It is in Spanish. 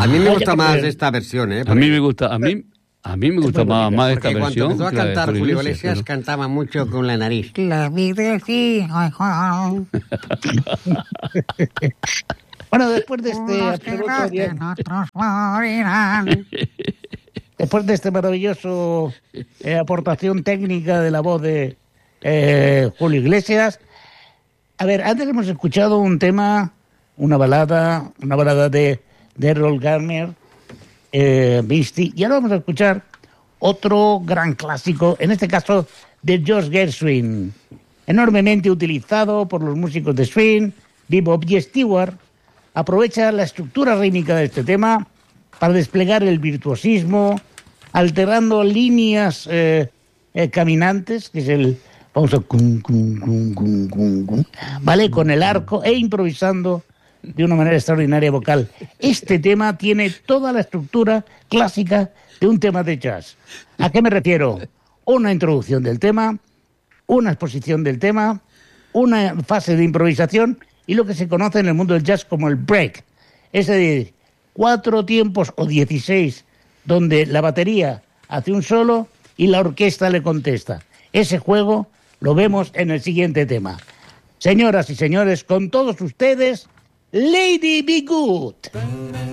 A mí me gusta más esta versión, ¿eh? A mí me gusta más esta versión. Cuando empezó a cantar Julio Iglesias, cantaba mucho con la nariz. La vida sí. Bueno, después de después de este maravilloso aportación técnica de la voz de Julio Iglesias, a ver, antes hemos escuchado un tema, una balada de Errol Garner, Beastie, y ahora vamos a escuchar otro gran clásico, en este caso de George Gershwin, enormemente utilizado por los músicos de swing, bebop y Stewart. Aprovecha la estructura rítmica de este tema para desplegar el virtuosismo, alterando líneas caminantes, que es el famoso ¿vale? Con el arco e improvisando de una manera extraordinaria vocal. Este tema tiene toda la estructura clásica de un tema de jazz. ¿A qué me refiero? Una introducción del tema, una exposición del tema, una fase de improvisación y lo que se conoce en el mundo del jazz como el break. Es decir, 4 tiempos o 16 donde la batería hace un solo y la orquesta le contesta. Ese juego lo vemos en el siguiente tema. Señoras y señores, con todos ustedes, Lady Be Good.